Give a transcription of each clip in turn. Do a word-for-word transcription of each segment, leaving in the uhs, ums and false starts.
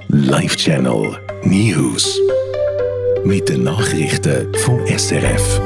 Live Channel News mit den Nachrichten vom S R F.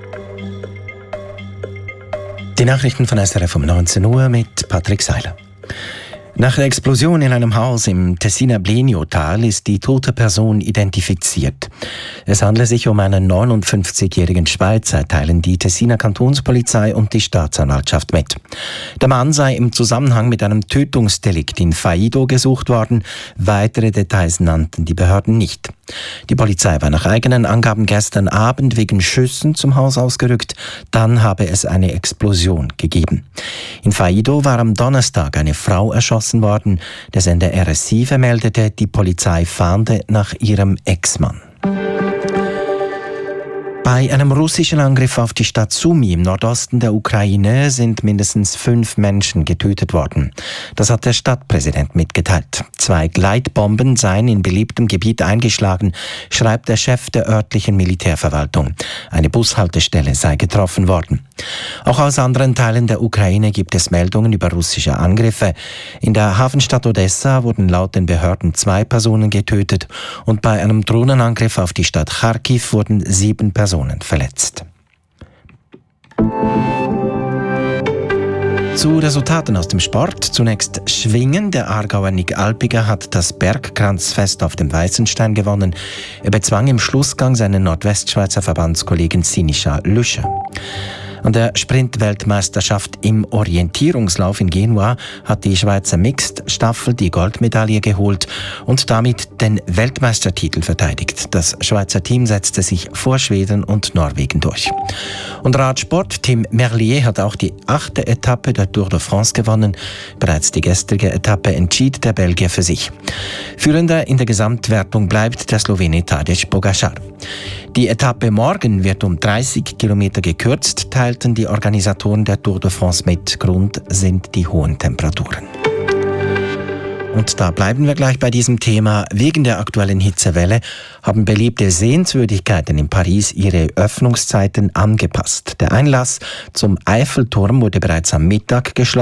Die Nachrichten von S R F um neunzehn Uhr mit Patrick Seiler. Nach der Explosion in einem Haus im Tessiner Blenio-Tal ist die tote Person identifiziert. Es handelt sich um einen neunundfünfzigjährigen Schweizer, teilen die Tessiner Kantonspolizei und die Staatsanwaltschaft mit. Der Mann sei im Zusammenhang mit einem Tötungsdelikt in Faido gesucht worden. Weitere Details nannten die Behörden nicht. Die Polizei war nach eigenen Angaben gestern Abend wegen Schüssen zum Haus ausgerückt. Dann habe es eine Explosion gegeben. In Faido war am Donnerstag eine Frau erschossen worden. Der Sender R S I vermeldete, die Polizei fahnde nach ihrem Ex-Mann. Bei einem russischen Angriff auf die Stadt Sumy im Nordosten der Ukraine sind mindestens fünf Menschen getötet worden. Das hat der Stadtpräsident mitgeteilt. Zwei Gleitbomben seien in beliebtem Gebiet eingeschlagen, schreibt der Chef der örtlichen Militärverwaltung. Eine Bushaltestelle sei getroffen worden. Auch aus anderen Teilen der Ukraine gibt es Meldungen über russische Angriffe. In der Hafenstadt Odessa wurden laut den Behörden zwei Personen getötet und bei einem Drohnenangriff auf die Stadt Charkiw wurden sieben Personen verletzt. Zu Resultaten aus dem Sport. Zunächst Schwingen. Der Aargauer Nick Alpiger hat das Bergkranzfest auf dem Weißenstein gewonnen. Er bezwang im Schlussgang seinen Nordwestschweizer Verbandskollegen Sinischa Lüscher. An der Sprint-Weltmeisterschaft im Orientierungslauf in Genua hat die Schweizer Mixed-Staffel die Goldmedaille geholt und damit den Weltmeistertitel verteidigt. Das Schweizer Team setzte sich vor Schweden und Norwegen durch. Und Radsport, Tim Merlier hat auch die achte Etappe der Tour de France gewonnen. Bereits die gestrige Etappe entschied der Belgier für sich. Führender in der Gesamtwertung bleibt der Slowene Tadej Pogačar. Die Etappe morgen wird um dreißig Kilometer gekürzt, teilten die Organisatoren der Tour de France mit. Grund sind die hohen Temperaturen. Und da bleiben wir gleich bei diesem Thema. Wegen der aktuellen Hitzewelle haben beliebte Sehenswürdigkeiten in Paris ihre Öffnungszeiten angepasst. Der Einlass zum Eiffelturm wurde bereits am Mittag geschlossen.